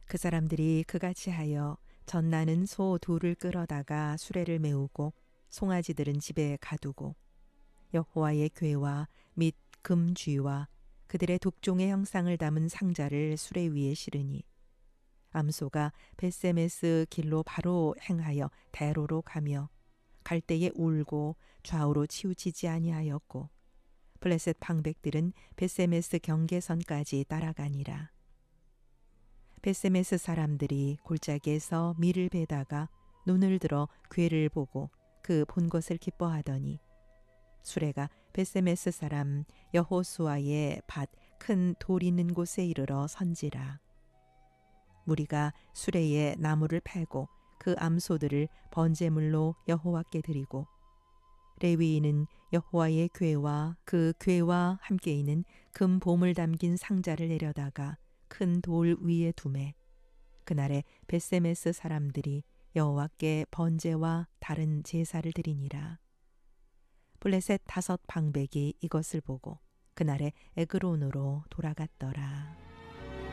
그 사람들이 그같이 하여 젖나는 소 둘을 끌어다가 수레를 메우고 송아지들은 집에 가두고 여호와의 궤와 및 금쥐와 그들의 독종의 형상을 담은 상자를 수레 위에 실으니 암소가 벳세메스 길로 바로 행하여 대로로 가며 갈 때에 울고 좌우로 치우치지 아니하였고 블레셋 방백들은 벳세메스 경계선까지 따라가니라. 벳세메스 사람들이 골짜기에서 밀을 베다가 눈을 들어 궤를 보고 그 본 것을 기뻐하더니 수레가 벳세메스 사람 여호수아의 밭 큰 돌 있는 곳에 이르러 선지라. 무리가 수레에 나무를 패고 그 암소들을 번제물로 여호와께 드리고 레위인은 여호와의 궤와 그 궤와 함께 있는 금 보물 담긴 상자를 내려다가 큰 돌 위에 두매 그날에 벳세메스 사람들이 여호와께 번제와 다른 제사를 드리니라. 블레셋 5 방백이 이것을 보고 그날에 에그론으로 돌아갔더라.